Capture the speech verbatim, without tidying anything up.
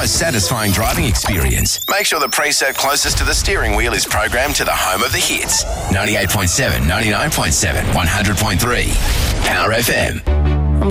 most satisfying driving experience. Make sure the preset closest to the steering wheel is programmed to the home of the hits. ninety-eight point seven, ninety-nine point seven, one hundred point three. Power F M.